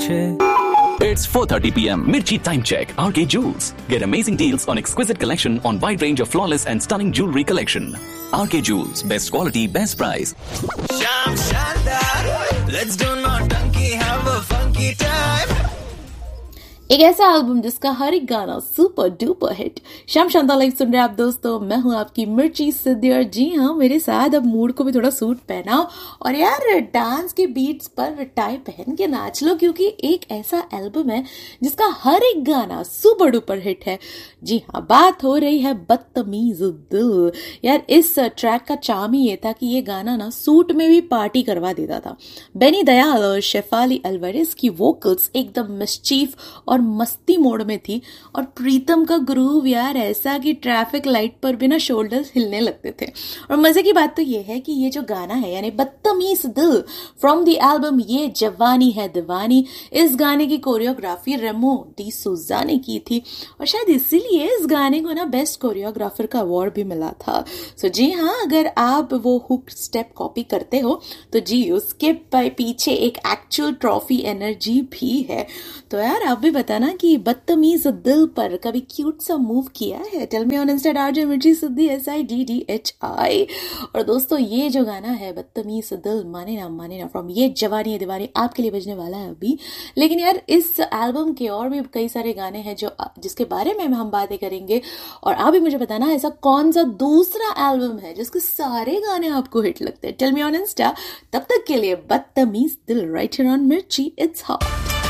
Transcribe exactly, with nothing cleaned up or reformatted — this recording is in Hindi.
It's four thirty p m. Mirchi Time Check. R K Jewels. Get amazing deals on exquisite collection on wide range of flawless and stunning jewelry collection. R K Jewels. Best quality, best price. Sham Shandar. Let's do naughty, have a funky time. एक ऐसा एल्बम जिसका हर एक गाना सुपर डुपर हिट। शाम शानदार लाइव सुन रहे आप दोस्तों, मैं हूं आपकी मिर्ची सिद्धि और जी हाँ, मेरे साथ अब मूड को भी थोड़ा सूट पहनाओ और यार डांस के बीट्स पर टाई पहन के नाच लो, क्योंकि एक ऐसा एल्बम है जिसका हर एक गाना सुपर डुपर हिट है। जी हाँ, बात हो रही है बदतमीज दिल। यार इस ट्रैक का चार्म ही ये था कि ये गाना ना सूट में भी पार्टी करवा देता था। बेनी दयाल और शेफाली अल्वारेस की वोकल्स एकदम मिस्चीफ और मस्ती मोड में थी और प्रीतम का ग्रूव यार ऐसा कि ट्रैफिक लाइट पर भी ना शोल्डर्स हिलने लगते थे। और मजे की बात तो ये है कि ये जो गाना है यानी बदतमीज दिल फ्रॉम द एल्बम ये जवानी है दीवानी, इस गाने की कोरियोग्राफी रेमो डी सूजा ने की थी और शायद इसीलिए इस गाने को ना बेस्ट कोरियोग्राफर का अवार्ड भी मिला था। सो जी हाँ, अगर आप वो हुक स्टेप कॉपी करते हो तो जी उसके पीछे एक एक्चुअल ट्रॉफी एनर्जी भी है। तो यार आप भी बताना कि बदतमीज दिल पर कभी क्यूट सा मूव किया है? Tell me on Insta RJ मिर्ची सिद्धि S I D D H I. और दोस्तों ये जो गाना है बदतमीज दिल, माने ना माने ना फ्रॉम ये जवानी है दीवानी, आपके लिए बजने वाला है अभी। लेकिन यार इस एल्बम के और भी कई सारे गाने हैं जो जिसके बारे में हम बातें करेंगे और आप भी मुझे बताना ऐसा कौन सा दूसरा एल्बम है जिसके सारे गाने आपको हिट लगते हैं। Tell me on Insta. तब तक के लिए बदतमीज दिल राइट हियर ऑन मिर्ची, इट्स हॉट।